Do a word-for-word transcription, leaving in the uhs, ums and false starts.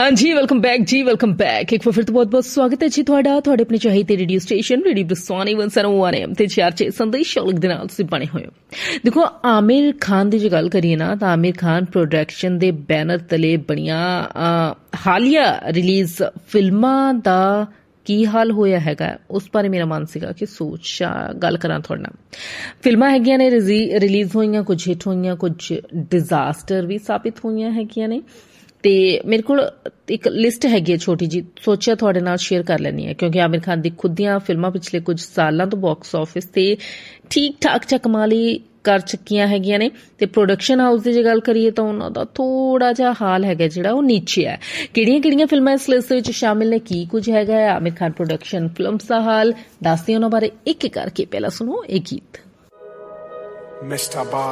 हाँ जी, welcome back जी, welcome back. एक बार फिर तो बहुत बहुत स्वागत है जी ਤੁਹਾਡਾ ਤੁਹਾਡੇ ਆਪਣੇ ਚਾਹੀਦੇ ਰੇਡੀਓ ਸਟੇਸ਼ਨ ਰੇਡੀਓ ਬਰਸਾਨੀ ਇੱਕ ਸੌ ਇੱਕ ਐਮ ਤੇ ਚਾਰ ਛੇ ਸੰਦੇਸ਼ ਸ਼ੌਲਕ ਦੇ ਨਾਲ ਤੁਸੀਂ ਬਣੇ ਹੋਏ ਹੋ। ਦੇਖੋ, ਆਮਿਰ ਖਾਨ ਦੀ ਜੇ ਗੱਲ ਕਰੀਏ ਨਾ ਤਾਂ ਆਮਿਰ ਖਾਨ ਪ੍ਰੋਡਕਸ਼ਨ ਦੇ ਬੈਨਰ ਤਲੇ ਬਣੀਆਂ ਹਾਲੀਆ ਰਿਲੀਜ਼ ਫਿਲਮਾਂ ਦਾ ਕੀ ਹਾਲ ਹੋਇਆ ਹੈਗਾ, ਉਸ ਬਾਰੇ ਮੇਰਾ ਮਨ ਸੀਗਾ ਕਿ ਸੋਚ ਗੱਲ ਕਰਾਂ ਤੁਹਾਡੇ ਨਾਲ। ਫਿਲਮਾਂ ਹੈਗੀਆਂ ਨੇ ਰਿਲੀਜ਼ ਹੋਈਆਂ, ਕੁਝ ਹਿੱਟ ਹੋਈਆਂ, ਕੁਝ ਡਿਜ਼ਾਸਟਰ ਵੀ ਸਾਬਿਤ ਹੋਈਆਂ ਹੈਗੀਆਂ ਨੇ। ਤੇ ਮੇਰੇ ਕੋਲ ਇੱਕ ਲਿਸਟ ਹੈਗੀ ਹੈ ਛੋਟੀ ਜੀ, ਸੋਚਿਆ ਤੁਹਾਡੇ ਨਾਲ ਸ਼ੇਅਰ ਕਰ ਲੈਣੀ ਹੈ ਕਿਉਂਕਿ ਆਮਿਰ ਖਾਨ ਦੀ ਖੁਦ ਦੀਆਂ ਫਿਲਮਾਂ ਪਿਛਲੇ ਕੁਝ ਸਾਲਾਂ ਤੋਂ ਬਾਕਸ ਆਫਿਸ ਤੇ ਠੀਕ ਠਾਕ ਚ ਕਮਾਲੀ ਕਰ ਚੁੱਕੀਆਂ ਹੈਗੀਆਂ ਨੇ। ਤੇ ਪ੍ਰੋਡਕਸ਼ਨ ਹਾਊਸ ਦੀ ਜੇ ਗੱਲ ਕਰੀਏ ਤਾਂ ਉਹਨਾਂ ਦਾ ਥੋੜਾ ਜਿਹਾ ਹਾਲ ਹੈਗਾ ਜਿਹੜਾ ਉਹ ਨੀਚੇ ਹੈ। ਕਿਹੜੀਆਂ ਕਿਹੜੀਆਂ ਫਿਲਮਾਂ ਇਸ ਲਿਸਟ ਵਿੱਚ ਸ਼ਾਮਿਲ ਨੇ, ਕੀ ਕੁਝ ਹੈਗਾ ਹੈ ਆਮਿਰ ਖਾਨ ਪ੍ਰੋਡਕਸ਼ਨ ਫਿਲਮਸ ਦਾ ਹਾਲ, ਦੱਸਦੇ ਉਹਨਾਂ ਬਾਰੇ ਇੱਕ ਇੱਕ ਕਰਕੇ। ਪਹਿਲਾਂ ਸੁਣੋ ਇਹ ਗੀਤ।